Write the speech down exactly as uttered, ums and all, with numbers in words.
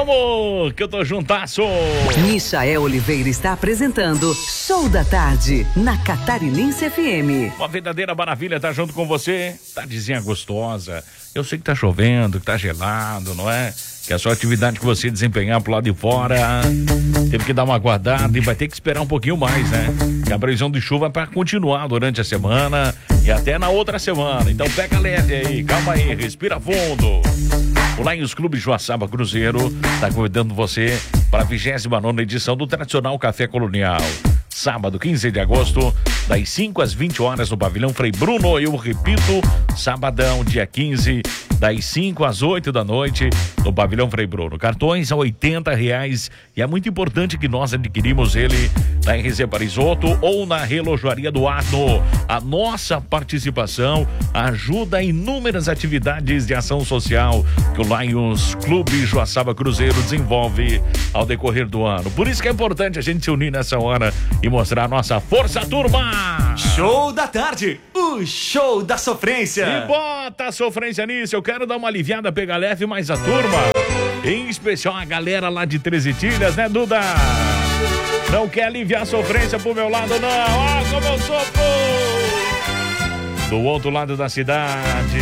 Vamos, que eu tô juntasso. Michael Oliveira está apresentando Show da Tarde, na Catarinense F M. Uma verdadeira maravilha estar junto com você. Tardezinha gostosa. Eu sei que tá chovendo, que tá gelado, não é? Que a sua atividade que você desempenhar pro lado de fora teve que dar uma guardada e vai ter que esperar um pouquinho mais, né? Que a previsão de chuva é para continuar durante a semana e até na outra semana. Então pega leve aí, calma aí, respira fundo. O Lions Clube Joaçaba Cruzeiro está convidando você para a vigésima nona edição do tradicional Café Colonial. Sábado, quinze de agosto, das cinco às vinte horas no Pavilhão Frei Bruno. Eu repito, sabadão, dia quinze, das cinco às oito da noite, no Pavilhão Frei Bruno. Cartões a oitenta reais e é muito importante que nós adquirimos ele na R Z Parisoto ou na Relojoaria do Arno. A nossa participação ajuda em inúmeras atividades de ação social que o Lions Clube Joaçaba Cruzeiro desenvolve ao decorrer do ano. Por isso que é importante a gente se unir nessa hora e mostrar a nossa força, turma! Show da tarde, o show da sofrência. E bota a sofrência nisso, eu quero dar uma aliviada, pegar leve, mas a turma, em especial a galera lá de Treze Itilhas, né, Duda? Não quer aliviar a sofrência pro meu lado, não. Ah, como eu sofro! Do outro lado da cidade,